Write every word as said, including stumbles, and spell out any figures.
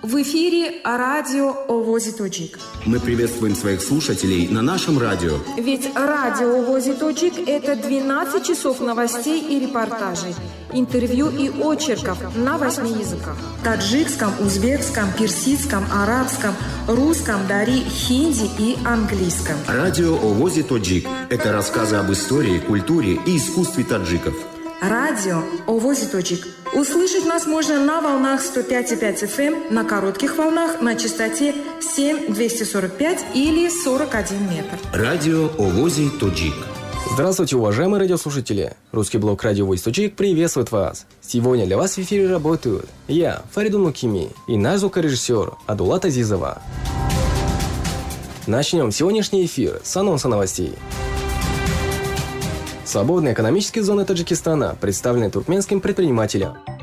В эфире радио Овози Тоджик. Мы приветствуем своих слушателей на нашем радио. Ведь радио Овози Тоджик – это двенадцать часов новостей и репортажей, интервью и очерков на восьми языках. Таджикском, узбекском, персидском, арабском, русском, дари, хинди и английском. Радио Овози Тоджик – это рассказы об истории, культуре и искусстве таджиков. Радио Овози Тоджик. Услышать нас можно на волнах сто пять и пять эф эм, на коротких волнах на частоте семь двести сорок пять или сорок один метр. Радио Овози Тоджик. Здравствуйте, уважаемые радиослушатели! Русский блог радио Овози Тоджик приветствует вас. Сегодня для вас в эфире работают я, Фаридун Мукими, и наш звукорежиссер Адулат Азизова. Начнем сегодняшний эфир с анонса новостей. Свободные экономические зоны Таджикистана представлены туркменским предпринимателям.